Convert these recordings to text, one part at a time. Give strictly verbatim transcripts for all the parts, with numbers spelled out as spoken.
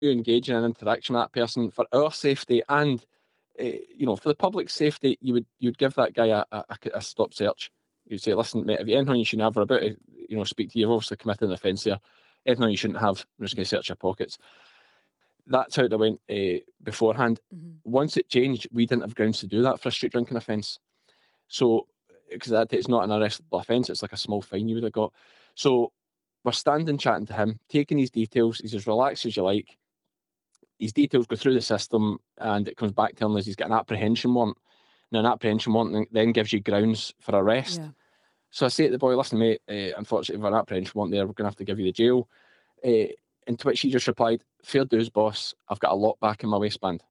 engage in an interaction with that person for our safety and, uh, you know, for the public's safety, you would you'd give that guy a, a, a stop search. You'd say, listen, mate, if you anything you shouldn't have, we're about to, you know, speak to you, you've obviously committed an offence here. Anything you shouldn't have, we're just going to search your pockets. That's how it went uh, beforehand. Mhm. Once it changed, we didn't have grounds to do that for a street drinking offence. So, because that it's not an arrestable offence, it's like a small fine you would have got. So, we're standing chatting to him, taking his details. He's as relaxed as you like. His details go through the system, and it comes back telling us he's got an apprehension warrant. Now, an apprehension warrant then gives you grounds for arrest. Yeah. So I say to the boy, listen, mate, uh, unfortunately, for an apprehension warrant there, we're going to have to give you the jail. Uh, and to which he just replied, fair dues, boss, I've got a lot back in my waistband.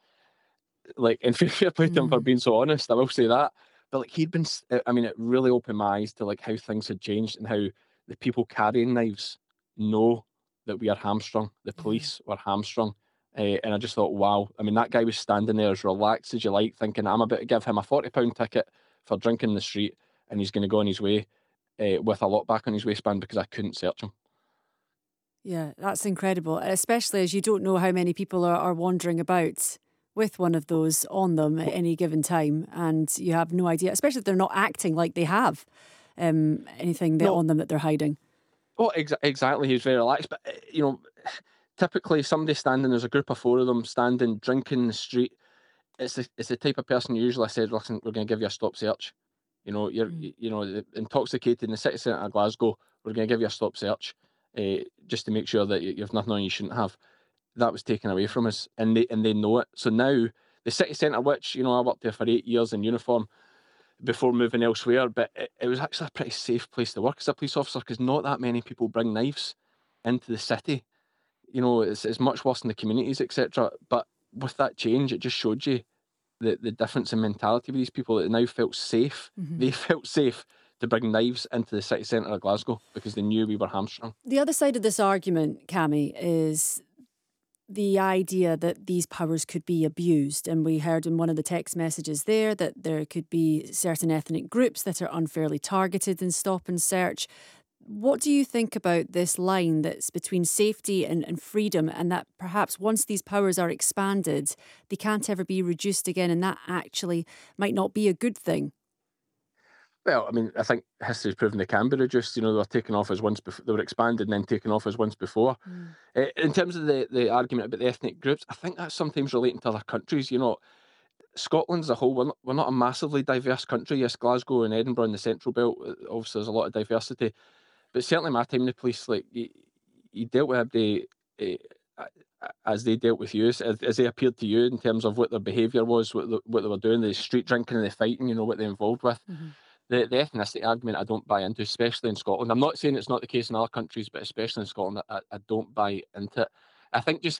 Like, and fair play to him for Mm. being so honest, I will say that. But like, he'd been, s- uh, I mean, it really opened my eyes to like how things had changed and how the people carrying knives know that we are hamstrung. The Yeah. police were hamstrung. Uh, and I just thought, wow. I mean, that guy was standing there as relaxed as you like, thinking, I'm about to give him a forty pound ticket for drinking in the street, and he's going to go on his way uh, with a lot back on his waistband because I couldn't search him. Yeah, that's incredible, especially as you don't know how many people are, are wandering about with one of those on them at any given time, and you have no idea, especially if they're not acting like they have um, anything that No, on them that they're hiding. oh, exa exactly. He was very relaxed, but uh, you know, typically somebody standing, there's a group of four of them standing, drinking in the street. It's the it's the type of person who usually said, "Listen, we're going to give you a stop search." You know, you're Mm. y- you know the- intoxicated in the city centre of Glasgow. We're going to give you a stop search, uh, just to make sure that you- you've nothing on you shouldn't have. That was taken away from us, and they and they know it. So now the city centre, which you know I worked there for eight years in uniform before moving elsewhere, but it, it was actually a pretty safe place to work as a police officer because not that many people bring knives into the city. You know, it's, it's much worse in the communities, et cetera. But with that change, it just showed you the, the difference in mentality with these people. That now felt safe. Hmm. They felt safe to bring knives into the city centre of Glasgow because they knew we were hamstrung. The other side of this argument, Cami, is the idea that these powers could be abused. And we heard in one of the text messages there that there could be certain ethnic groups that are unfairly targeted in stop and search. What do you think about this line that's between safety and, and freedom, and that perhaps once these powers are expanded, they can't ever be reduced again, and that actually might not be a good thing? Well, I mean, I think history's proven they can be reduced. You know, they were taken off as once before, they were expanded and then taken off as once before. Mm. Uh, in terms of the, the argument about the ethnic groups, I think that's sometimes relating to other countries. You know, Scotland as a whole, we're not, we're not a massively diverse country. Yes, Glasgow and Edinburgh and the Central Belt, uh, obviously there's a lot of diversity. But certainly my time in the police, like, you, you dealt with everybody uh, as they dealt with you, as, as they appeared to you in terms of what their behaviour was, what, the, what they were doing, the street drinking and the fighting, you know, what they're involved with. Hmm. The, the ethnicity argument I don't buy into, especially in Scotland. I'm not saying it's not the case in other countries, but especially in Scotland, I, I don't buy into it. I think just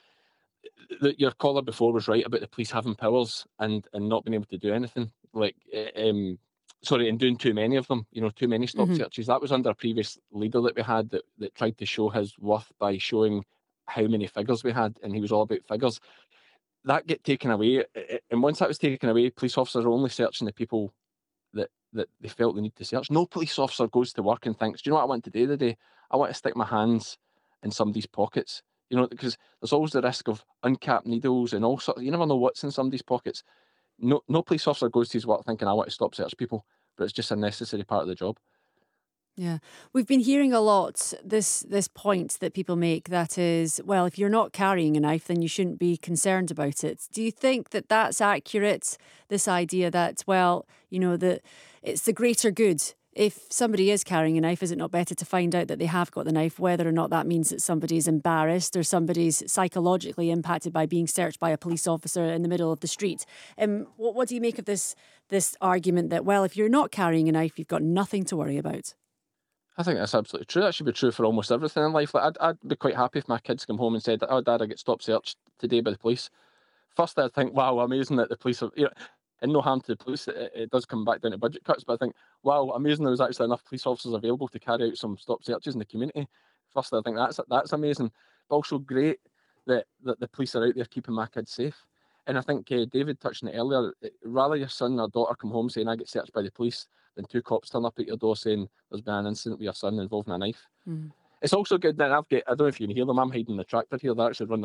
that your caller before was right about the police having powers and and not being able to do anything. Like, eh, um, sorry, and doing too many of them. You know, too many stop Hmm. searches. That was under a previous leader that we had that that tried to show his worth by showing how many figures we had, and he was all about figures. That get taken away, eh, eh, and once that was taken away, police officers are only searching the people that that they felt they need to search. No police officer goes to work and thinks, "Do you know what I want to do today? I want to stick my hands in somebody's pockets." You know, because there's always the risk of uncapped needles and all sorts. You never know what's in somebody's pockets. No, no police officer goes to his work thinking, "I want to stop search people," but it's just a necessary part of the job. Yeah. We've been hearing a lot this this point that people make, that is, well, if you're not carrying a knife, then you shouldn't be concerned about it. Do you think that that's accurate? This idea that, well, you know, that it's the greater good. If somebody is carrying a knife, is it not better to find out that they have got the knife, whether or not that means that somebody's embarrassed or somebody's psychologically impacted by being searched by a police officer in the middle of the street? Um, what, what do you make of this this argument that, well, if you're not carrying a knife, you've got nothing to worry about? I think that's absolutely true. That should be true for almost everything in life. Like, I'd, I'd be quite happy if my kids come home and said, "Oh, Dad, I get stop searched today by the police." First, I'd think, "Wow, amazing that the police are." You know, and no harm to the police. It, it does come back down to budget cuts, but I think, wow, amazing there was actually enough police officers available to carry out some stop searches in the community. First, I think that's that's amazing, but also great that that the police are out there keeping my kids safe. And I think uh, David touched on it earlier. eh, Rather your son or daughter come home saying, "I get searched by the police," than two cops turn up at your door saying there's been an incident with your son involving a knife. Mm. It's also good that I've got, I don't know if you can hear them, I'm hiding in the tractor here. They're actually running